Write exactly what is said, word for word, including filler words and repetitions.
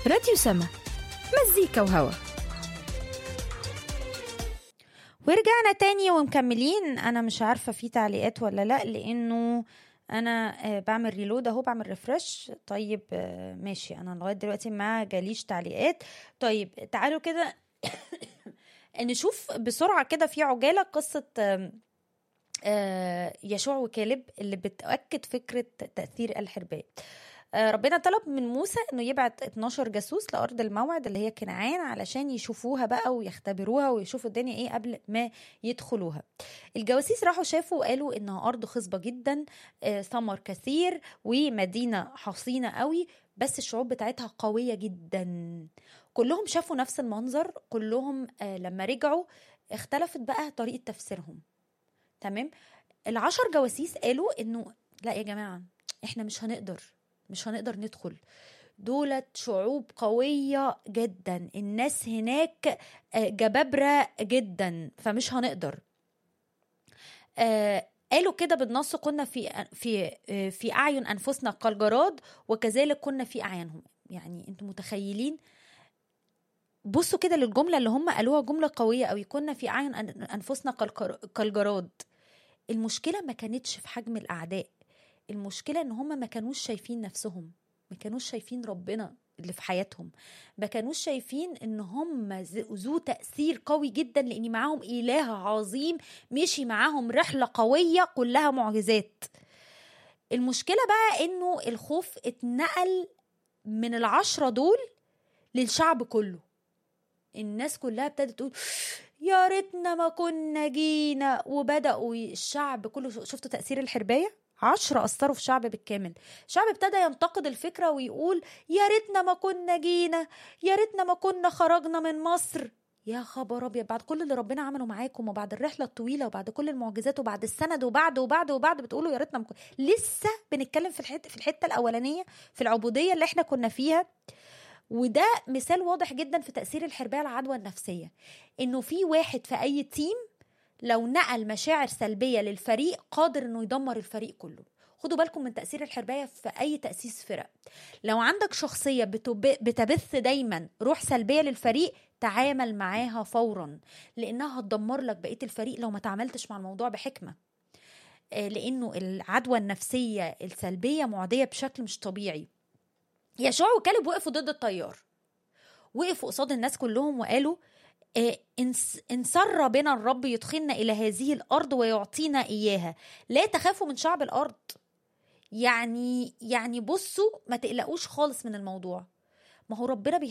راديو سما، مزيكا وهوا. ورجعنا تاني ومكملين. انا مش عارفة في تعليقات ولا لا، لانه انا بعمل ريلود اهو، بعمل ريفرش. طيب ماشي، انا لغاية دلوقتي ما جاليش تعليقات. طيب تعالوا كده نشوف بسرعة كده في عجالة قصة يشوع وكالب اللي بتأكد فكرة تأثير الحرباية. ربنا طلب من موسى انه يبعت اتناشر جاسوس لارض الموعد اللي هي كنعان علشان يشوفوها بقى ويختبروها ويشوفوا الدنيا ايه قبل ما يدخلوها. الجواسيس راحوا شافوا وقالوا انها ارض خصبة جدا، ثمر كثير ومدينة حصينة قوي، بس الشعوب بتاعتها قوية جدا. كلهم شافوا نفس المنظر، كلهم لما رجعوا اختلفت بقى طريقة تفسيرهم. تمام. العشر جواسيس قالوا انه لا يا جماعة، احنا مش هنقدر مش هنقدر ندخل، دولت شعوب قوية جدا، الناس هناك جبابرة جدا، فمش هنقدر. آه قالوا كده بالنص: كنا في في في أعين أنفسنا كالجراد وكذلك كنا في أعينهم. يعني انتم متخيلين؟ بصوا كده للجملة اللي هم قالوها، جملة قوية قوي: كنا في أعين أنفسنا كالجراد. المشكلة ما كانتش في حجم الأعداء، المشكلة ان هم ما كانوش شايفين نفسهم، ما كانوش شايفين ربنا اللي في حياتهم، ما كانوش شايفين ان هم ذو تأثير قوي جدا، لان معاهم إله عظيم مشي معاهم رحلة قوية كلها معجزات. المشكلة بقى انه الخوف اتنقل من العشرة دول للشعب كله. الناس كلها ابتدت تقول يا ريتنا ما كنا جينا، وبدأوا الشعب كله. شفتوا تأثير الحرباية؟ عشرة أثروا في شعب بالكامل. الشعب ابتدى ينتقد الفكرة ويقول يا ريتنا ما كنا جينا، يا ريتنا ما كنا خرجنا من مصر. يا خبر أبيض، بعد كل اللي ربنا عمله معاكم وبعد الرحلة الطويلة وبعد كل المعجزات وبعد السند وبعد وبعد وبعد بتقولوا يا ريتنا ما كنا. لسه بنتكلم في الحتة في الحتة الأولانية، في العبودية اللي احنا كنا فيها. وده مثال واضح جدا في تأثير الحرباية على العدوى النفسية، انه في واحد في اي تيم لو نقل مشاعر سلبية للفريق قادر انه يدمر الفريق كله. خدوا بالكم من تأثير الحرباية في اي تأسيس فرق. لو عندك شخصية بتبث دايما روح سلبية للفريق، تعامل معاها فورا، لانها هتدمر لك بقية الفريق لو ما تعاملتش مع الموضوع بحكمة. لانه العدوى النفسية السلبية معدية بشكل مش طبيعي. يشوع وكالب وقفوا ضد التيار، وقفوا قصاد الناس كلهم وقالوا إن سر بنا الرب يدخلنا إلى هذه الأرض ويعطينا إياها، لا تخافوا من شعب الأرض. يعني يعني بصوا، ما تقلقوش خالص من الموضوع، ما هو ربنا